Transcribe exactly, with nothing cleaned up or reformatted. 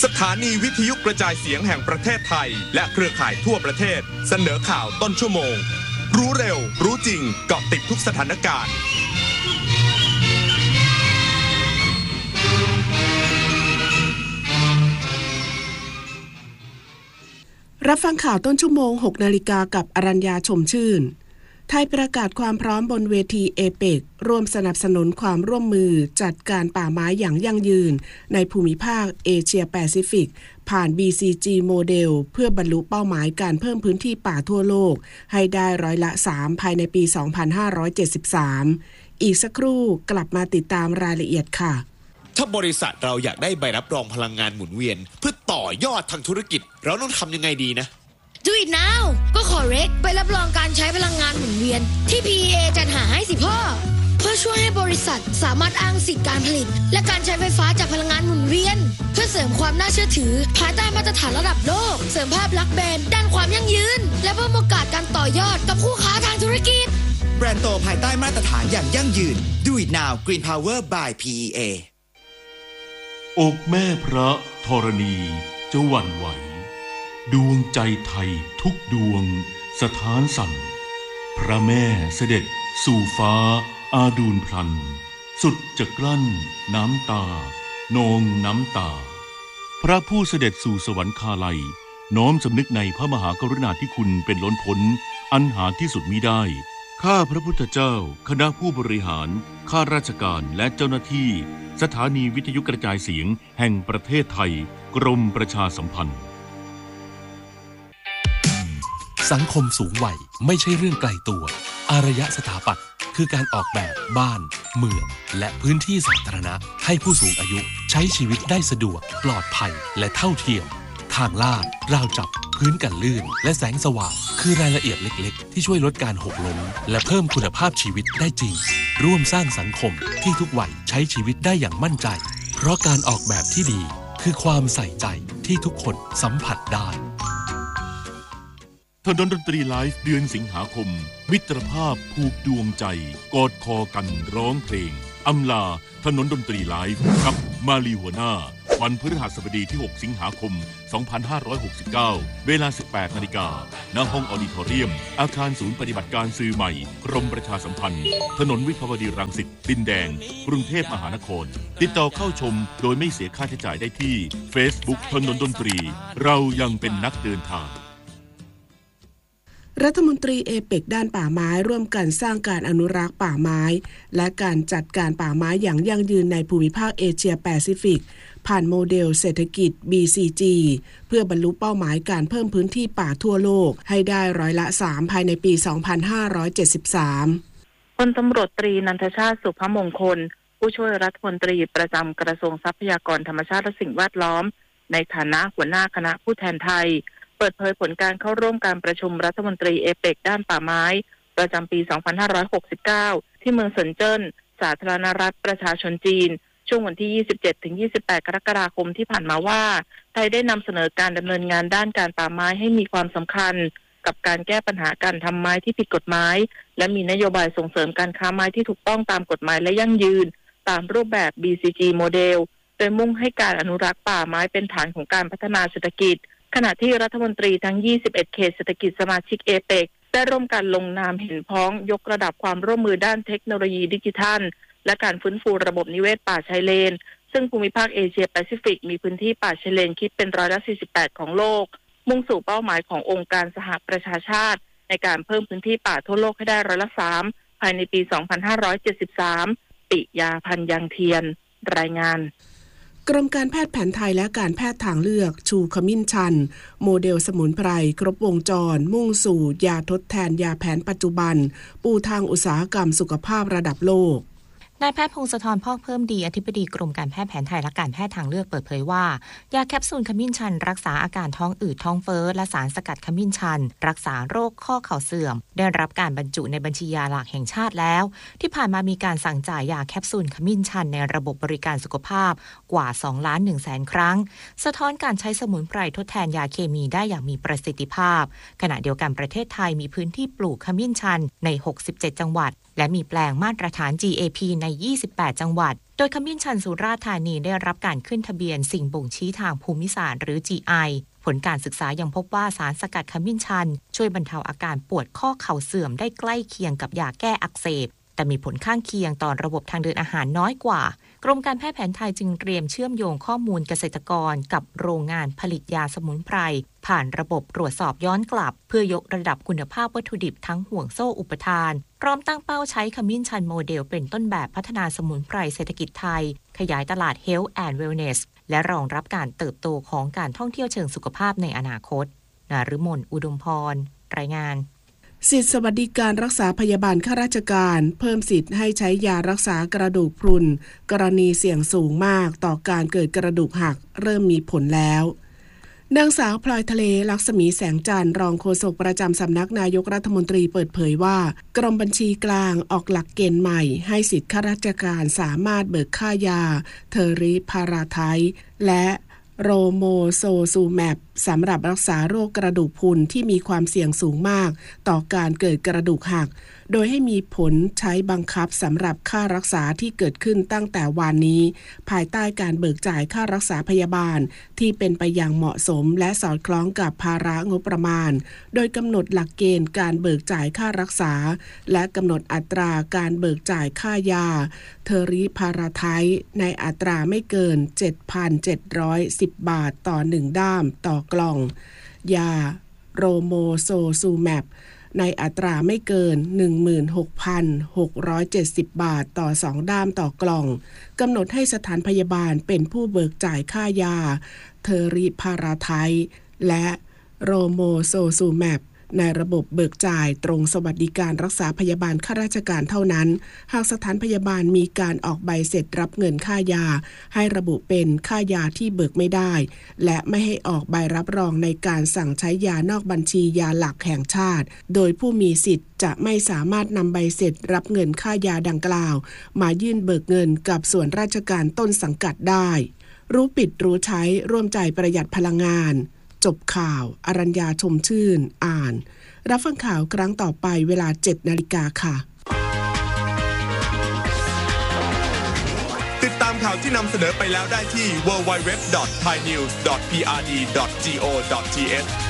สถานีวิทยุกระจายเสียงแห่งประเทศไทยและเครือข่ายทั่วประเทศเสนอข่าวต้นชั่วโมงรู้เร็วรู้จริงเกาะติดทุกสถานการณ์รับฟังข่าวต้นชั่วโมง หกนาฬิกากับอรัญญาชมชื่นไทยประกาศความพร้อมบนเวทีเอเปกร่วมสนับสนุนความร่วมมือจัดการป่าไม้อย่างยั่งยืนในภูมิภาคเอเชียแปซิฟิกผ่าน บี ซี จี โมเดลเพื่อบรรลุเป้าหมายการเพิ่มพื้นที่ป่าทั่วโลกให้ได้ร้อยละสามภายในปี สองพันห้าร้อยเจ็ดสิบสาม อีกสักครู่กลับมาติดตามรายละเอียดค่ะถ้าบริษัทเราอยากได้ใบรับรองพลังงานหมุนเวียนเพื่อต่อยอดทางธุรกิจเราต้องทำยังไงดีนะ Do it now ก็ขอเร็กไปรับรองการใช้พลังงานหมุนเวียนที่ พี อี เอ จัดหาให้สิพ่อเพื่อช่วยให้บริษัทสามารถอ้างสิทธิการผลิตและการใช้ไฟฟ้าจากพลังงานหมุนเวียนเพื่อเสริมความน่าเชื่อถือภายใต้มาตรฐานระดับโลกเสริมภาพลักษณ์แบรนด์ด้านความยั่งยืนและเพิ่มโอกาสการต่อยอดกับคู่ค้าทางธุรกิจแบรนด์โตภายใต้มาตรฐานอย่างยั่งยืน Do it now Green Power by พี อี เออกแม่พระธรณีจะหวั่นไหวดวงใจไทยทุกดวงสถานสั่นพระแม่เสด็จสู่ฟ้าอาดูลพลันสุดจะกลั้นน้ำตานองน้ำตาพระผู้เสด็จสู่สวรรคาลัยน้อมสำนึกในพระมหากรุณาธิคุณเป็นล้นพ้นอันหาที่สุดมิได้ข้าพระพุทธเจ้าคณะผู้บริหารข้าราชการและเจ้าหน้าที่สถานีวิทยุกระจายเสียงแห่งประเทศไทยกรมประชาสัมพันธ์สังคมสูงวัยไม่ใช่เรื่องไกลตัวอารยสถาปัตย์คือการออกแบบบ้านเมืองและพื้นที่สาธารณะให้ผู้สูงอายุใช้ชีวิตได้สะดวกปลอดภัยและเท่าเทียมทางลาดราวจับพื้นกันลื่นและแสงสว่างคือรายละเอียดเล็กๆที่ช่วยลดการหกล้มและเพิ่มคุณภาพชีวิตได้จริงร่วมสร้างสังคมที่ทุกวัยใช้ชีวิตได้อย่างมั่นใจเพราะการออกแบบที่ดีคือความใส่ใจที่ทุกคนสัมผัสได้ถนนดนตรีไลฟ์เดือนสิงหาคมมิตรภาพผูกดวงใจกอดคอกันร้องเพลงอำลาถนนดนตรีไลฟ์กับมาลีหัวหน้าวันพฤหัสบดีที่หกสิงหาคมสองพันห้าร้อยหกสิบเก้าเวลา สิบแปดนาฬิกา ณ ห้องออดิทอเรียมอาคารศูนย์ปฏิบัติการสื่อใหม่กรมประชาสัมพันธ์ถนนวิภาวดีรังสิตดินแดงกรุงเทพมหานครติดต่อเข้าชมโดยไม่เสียค่าใช้จ่ายได้ที่ Facebook ถนนดนตรีเรายังเป็นนักเดินทางรัฐมนตรีเอเปกด้านป่าไม้ร่วมกันสร้างการอนุรักษ์ป่าไม้และการจัดการป่าไม้อย่างยั่งยืนในภูมิภาคเอเชียแปซิฟิกผ่านโมเดลเศรษฐกิจ บี ซี จี เพื่อบรรลุเป้าหมายการเพิ่มพื้นที่ป่าทั่วโลกให้ได้ร้อยละสามภายในปี สองพันห้าร้อยเจ็ดสิบสามพลตำรวจตรีนันทชาติสุภมงคลผู้ช่วยรัฐมนตรีประจำกระทรวงทรัพยากรธรรมชาติและสิ่งแวดล้อมในฐานะหัวหน้าคณะผู้แทนไทยเปิดเผยผลการเข้าร่วมการประชุมรัฐมนตรีเอเปกด้านป่าไม้ประจำปี สองพันห้าร้อยหกสิบเก้า ที่เมืองเซินเจิ้นสาธารณรัฐประชาชนจีนช่วงวันที่ ยี่สิบเจ็ดถึงยี่สิบแปด กรกฎาคมที่ผ่านมาว่าไทยได้นำเสนอการดำเนินงานด้านการป่าไม้ให้มีความสำคัญกับการแก้ปัญหาการทำไม้ที่ผิดกฎหมายและมีนโยบายส่งเสริมการค้าไม้ที่ถูกต้องตามกฎหมายและยั่งยืนตามรูปแบบ บี ซี จี โมเดลโดยมุ่งให้การอนุรักษ์ป่าไม้เป็นฐานของการพัฒนาเศรษฐกิจขณะที่รัฐมนตรีทั้งยี่สิบเอ็ดเขตเศรษฐกิจสมาชิกเอเปกได้ร่วมกันลงนามเห็นพ้องยกระดับความร่วมมือด้านเทคโนโลยีดิจิทัลและการฟื้นฟูระบบนิเวศป่าชายเลนซึ่งภูมิภาคเอเชียแปซิฟิกมีพื้นที่ป่าชายเลนคิดเป็นร้อยละสี่สิบแปดของโลกมุ่งสู่เป้าหมายขององค์การสหประชาชาติในการเพิ่มพื้นที่ป่าทั่วโลกให้ได้ร้อยละสามภายในปี สองพันห้าร้อยเจ็ดสิบสาม ปิยาพันธ์ยังเทียนรายงานกรมการแพทย์แผนไทยและการแพทย์ทางเลือกชูขมิ้นชันโมเดลสมุนไพรครบวงจรมุ่งสู่ยาทดแทนยาแผนปัจจุบันปูทางอุตสาหกรรมสุขภาพระดับโลกนายแพทย์พงศธรพอกเพิ่มดีอธิบดีกรมการแพทย์แผนไทยและการแพทย์ทางเลือกเปิดเผยว่ายาแคปซูลขมิ้นชันรักษาอาการท้องอืดท้องเฟ้อและสารสกัดขมิ้นชันรักษาโรคข้อเข่าเสื่อมได้รับการบรรจุในบัญชียาหลักแห่งชาติแล้วที่ผ่านมามีการสั่งจ่ายยาแคปซูลขมิ้นชันในระบบบริการสุขภาพกว่า สองล้านหนึ่งแสน ครั้งสะท้อนการใช้สมุนไพรทดแทนยาเคมีได้อย่างมีประสิทธิภาพขณะเดียวกันประเทศไทยมีพื้นที่ปลูกขมิ้นชันในหกสิบเจ็ดจังหวัดและมีแปลงมาตรฐาน จี เอ พี ในยี่สิบแปดจังหวัดโดดยขมิ้นชันสุราษฎร์ธานีได้รับการขึ้นทะเบียนสิ่งบ่งชี้ทางภูมิศาสตร์หรือ จี ไอ ผลการศึกษายังพบว่าสารสกัดขมิ้นชันช่วยบรรเทาอาการปวดข้อเข่าเสื่อมได้ใกล้เคียงกับยาแก้อักเสบแต่มีผลข้างเคียงต่อระบบทางเดินอาหารน้อยกว่ากรมการแพทย์แผนไทยจึงเตรียมเชื่อมโยงข้อมูลเกษตรกรกับโรงงานผลิตยาสมุนไพรผ่านระบบตรวจสอบย้อนกลับเพื่อยกระดับคุณภาพวัตถุดิบทั้งห่วงโซ่อุปทานพร้อมตั้งเป้าใช้ขมิ้นชันโมเดลเป็นต้นแบบพัฒนาสมุนไพรเศรษฐกิจไทยขยายตลาด Health and Wellness และรองรับการเติบโตของการท่องเที่ยวเชิงสุขภาพในอนาคตนฤมลอุดมพรรายงานสิทธิสวัสดิการรักษาพยาบาลข้าราชการเพิ่มสิทธิ์ให้ใช้ยารักษากระดูกพรุนกรณีเสี่ยงสูงมากต่อการเกิดกระดูกหักเริ่มมีผลแล้วนางสาวพลอยทะเลลักษมีแสงจันทร์รองโฆษกประจำสำนักนายกรัฐมนตรีเปิดเผยว่ากรมบัญชีกลางออกหลักเกณฑ์ใหม่ให้สิทธิข้าราชการสามารถเบิกค่ายาเทอริพาราไทด์และโรโมโซซูแมปสำหรับรักษาโรคกระดูกพรุนที่มีความเสี่ยงสูงมากต่อการเกิดกระดูกหักโดยให้มีผลใช้บังคับสำหรับค่ารักษาที่เกิดขึ้นตั้งแต่วันนี้ภายใต้การเบิกจ่ายค่ารักษาพยาบาลที่เป็นไปอย่างเหมาะสมและสอดคล้องกับภาระงบประมาณโดยกำหนดหลักเกณฑ์การเบิกจ่ายค่ารักษาและกำหนดอัตราการเบิกจ่ายค่ายาเทอริพาราไทด์ในอัตราไม่เกิน เจ็ดพันเจ็ดร้อยสิบ บาทต่อหนึ่งด้ามต่อกล่องยาโรโมโซซูแมปในอัตราไม่เกิน หนึ่งหมื่นหกพันหกร้อยเจ็ดสิบ บาทต่อสองด้ามต่อกล่องกำหนดให้สถานพยาบาลเป็นผู้เบิกจ่ายค่ายาเทอริพาราไทด์และโรโมโซซูแมปในระบบเบิกจ่ายตรงสวัสดิการรักษาพยาบาลข้าราชการเท่านั้นหากสถานพยาบาลมีการออกใบเสร็จรับเงินค่ายาให้ระบุเป็นค่ายาที่เบิกไม่ได้และไม่ให้ออกใบรับรองในการสั่งใช้ยานอกบัญชียาหลักแห่งชาติโดยผู้มีสิทธิ์จะไม่สามารถนำใบเสร็จรับเงินค่ายาดังกล่าวมายื่นเบิกเงินกับส่วนราชการต้นสังกัดได้รู้ปิดรู้ใช้ร่วมใจประหยัดพลังงานจบข่าวอรัญญาชมชื่นอ่านรับฟังข่าวครั้งต่อไปเวลา เจ็ดนาฬิกาค่ะติดตามข่าวที่นำเสนอไปแล้วได้ที่ ดับเบิลยู ดับเบิลยู ดับเบิลยู ดอท ไทยนิวส์ ดอท พี อาร์ ดี ดอท จี โอ ดอท ที เอช